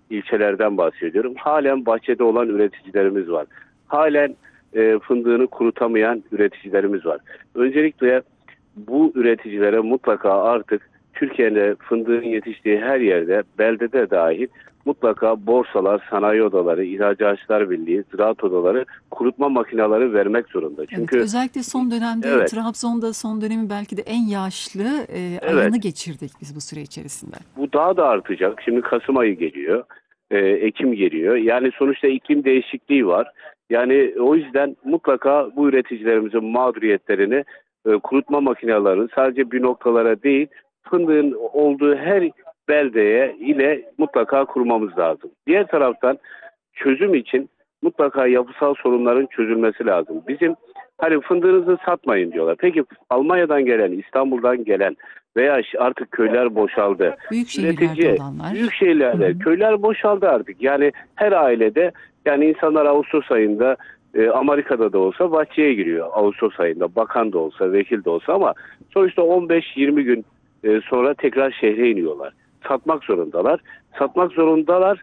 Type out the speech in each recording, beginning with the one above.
ilçelerden bahsediyorum. Halen bahçede olan üreticilerimiz var. Halen fındığını kurutamayan üreticilerimiz var. Öncelikle bu üreticilere mutlaka artık Türkiye'de fındığın yetiştiği her yerde, beldede dahil mutlaka borsalar, sanayi odaları, ihracatçılar birliği, ziraat odaları kurutma makineleri vermek zorunda. Evet, Çünkü özellikle son dönemde evet, Trabzon'da son dönemin belki de en yaşlı evet, ayını geçirdik biz bu süre içerisinde. bu daha da artacak. Şimdi Kasım ayı geliyor, Ekim geliyor. Yani sonuçta iklim değişikliği var. Yani o yüzden mutlaka bu üreticilerimizin mağduriyetlerini kurutma makinelerinin sadece bir noktalara değil, fındığın olduğu her beldeye ile mutlaka kurmamız lazım. Diğer taraftan çözüm için mutlaka yapısal sorunların çözülmesi lazım. Bizim hani fındığınızı satmayın diyorlar. Peki Almanya'dan gelen, İstanbul'dan gelen veya artık köyler boşaldı. Büyük şehirlerde Üretici, büyük olanlar. Hı şehirlerde, hı. köyler boşaldı artık. Yani her ailede, yani insanlar Ağustos ayında Amerika'da da olsa bahçeye giriyor. Ağustos ayında bakan da olsa, vekil de olsa ama sonuçta 15-20 gün sonra tekrar şehre iniyorlar. Satmak zorundalar. Satmak zorundalar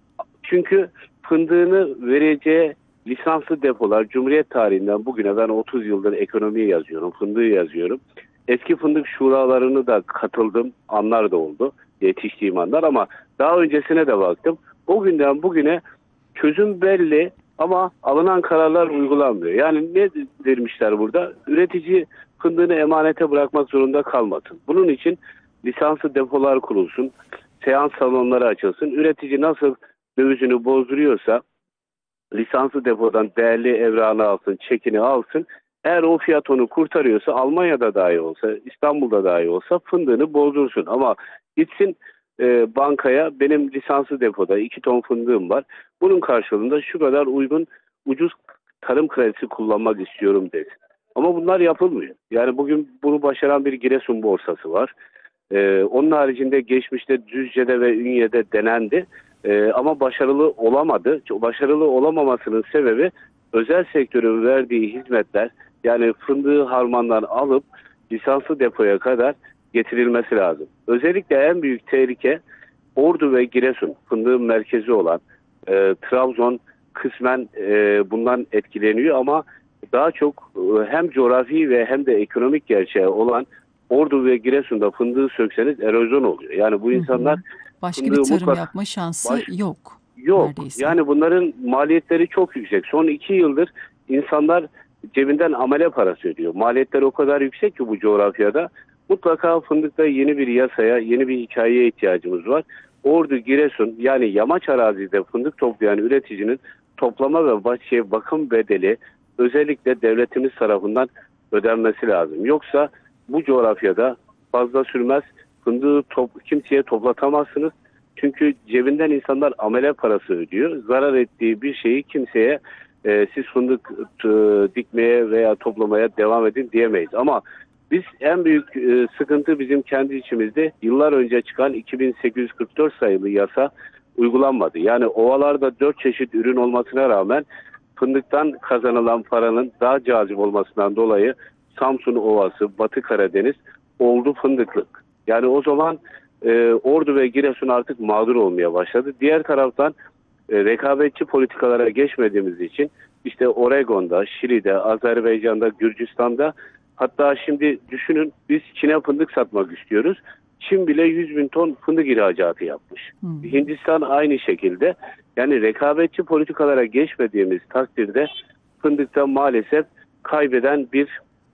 çünkü fındığını vereceği lisanslı depolar Cumhuriyet tarihinden bugüne, ben 30 yıldır ekonomiyi yazıyorum, fındığı yazıyorum. Eski fındık şuralarını da katıldım, anlar da oldu, yetiştiğim anlar, ama daha öncesine de baktım. O günden bugüne çözüm belli ama alınan kararlar uygulanmıyor. Yani ne demişler burada? Üretici fındığını emanete bırakmak zorunda kalmasın. Bunun için lisanslı depolar kurulsun, seans salonları açılsın. Üretici nasıl dövizini bozduruyorsa lisanslı depodan değerli evrağını alsın, çekini alsın. Eğer o fiyat onu kurtarıyorsa, Almanya'da dahi olsa, İstanbul'da dahi olsa fındığını bozdursun. Ama gitsin bankaya, benim lisanslı depoda 2 ton fındığım var. Bunun karşılığında şu kadar uygun, ucuz tarım kredisi kullanmak istiyorum desin. Ama bunlar yapılmıyor. Yani bugün bunu başaran bir Giresun borsası var. Onun haricinde geçmişte Düzce'de ve Ünye'de denendi. Ama başarılı olamadı. Başarılı olamamasının sebebi özel sektörün verdiği hizmetler, yani fındığı harmandan alıp lisanslı depoya kadar getirilmesi lazım. Özellikle en büyük tehlike Ordu ve Giresun, fındığın merkezi olan Trabzon kısmen bundan etkileniyor ama daha çok hem coğrafi ve hem de ekonomik gerçeği olan Ordu ve Giresun'da fındığı sökseniz erozyon oluyor. Yani bu Hı hı. insanlar Başka bir fındığı tarım mutlaka yapma şansı baş yok yok. neredeyse. Yani bunların maliyetleri çok yüksek. Son 2 yıldır insanlar cebinden amele parası ödüyor. Maliyetler o kadar yüksek ki bu coğrafyada. Mutlaka fındıkta yeni bir yasaya, yeni bir hikayeye ihtiyacımız var. Ordu, Giresun, yani yamaç arazide fındık toplayan üreticinin toplama ve bahçeye bakım bedeli özellikle devletimiz tarafından ödenmesi lazım. Yoksa bu coğrafyada fazla sürmez. Fındığı kimseye toplatamazsınız. Çünkü cebinden insanlar amele parası ödüyor. Zarar ettiği bir şeyi kimseye siz fındık dikmeye veya toplamaya devam edin diyemeyiz. Ama biz en büyük sıkıntı bizim kendi içimizde, yıllar önce çıkan 2844 sayılı yasa uygulanmadı. Yani ovalarda 4 çeşit ürün olmasına rağmen fındıktan kazanılan paranın daha cazip olmasından dolayı Samsun Ovası, Batı Karadeniz oldu fındıklık. Yani o zaman Ordu ve Giresun artık mağdur olmaya başladı. Diğer taraftan rekabetçi politikalara geçmediğimiz için işte Oregon'da, Şili'de, Azerbaycan'da, Gürcistan'da, hatta şimdi düşünün, biz Çin'e fındık satmak istiyoruz. Çin bile 100 bin ton fındık ihracatı yapmış. Hmm. Hindistan aynı şekilde. Yani rekabetçi politikalara geçmediğimiz takdirde fındıkta maalesef kaybeden bir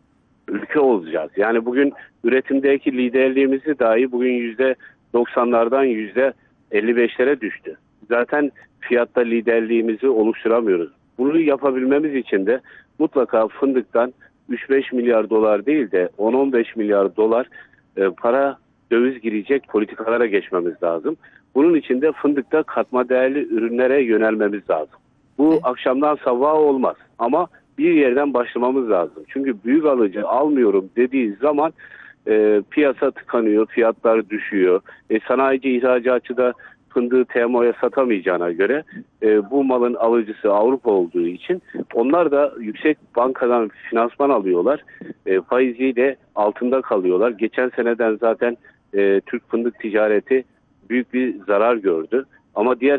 ülke olacağız. Yani bugün üretimdeki liderliğimizi dahi bugün %90'lardan %55'lere düştü. Zaten fiyatta liderliğimizi oluşturamıyoruz. Bunu yapabilmemiz için de mutlaka fındıktan 3-5 milyar dolar değil de 10-15 milyar dolar para, döviz girecek politikalara geçmemiz lazım. Bunun için de fındıkta katma değerli ürünlere yönelmemiz lazım. Bu E, akşamdan sabaha olmaz ama bir yerden başlamamız lazım. Çünkü büyük alıcı almıyorum dediği zaman piyasa tıkanıyor, fiyatlar düşüyor. Sanayici, ihracatçı da fındığı TMO'ya satamayacağına göre bu malın alıcısı Avrupa olduğu için onlar da yüksek bankadan finansman alıyorlar. Faiziyle altında kalıyorlar. Geçen seneden zaten Türk fındık ticareti büyük bir zarar gördü. Ama diğer